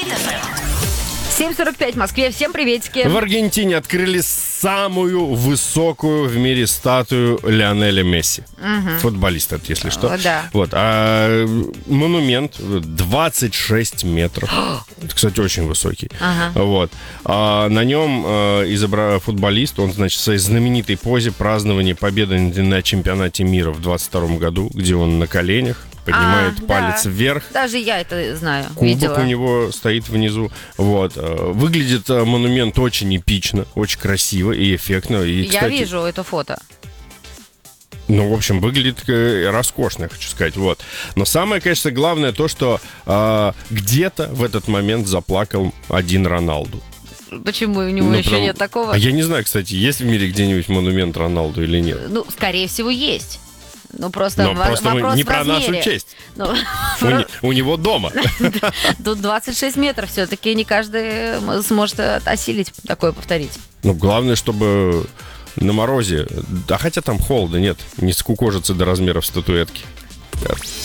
Хит FM. 7:45 в Москве. Всем приветики. В Аргентине открыли самую высокую в мире статую Лионеля Месси. Футболист, это, если что. Да. Вот. А монумент 26 метров. Это, кстати, очень высокий. Вот. А на нем футболист, он, значит, в своей знаменитой позе празднования победы на чемпионате мира в 22 году, где он на коленях поднимает палец вверх. Даже я это знаю, Кубок видела. у него стоит внизу. Вот. Выглядит монумент очень эпично, очень красиво и эффектно. И, Я кстати, вижу это фото. ну, в общем, выглядит роскошно, я хочу сказать. Вот. Но самое, конечно, главное то, что где-то в этот момент заплакал один Роналду. Почему у него еще нет такого? А я не знаю, кстати, есть в мире где-нибудь монумент Роналду или нет. Ну, скорее всего, есть. Ну, просто Но просто вопрос не в про нашу размере. честь. Ну, У него дома. Тут 26 метров все-таки не каждый сможет осилить такое повторить. Ну, главное, чтобы на морозе, хотя там холода нет, не скукожиться до размеров статуэтки.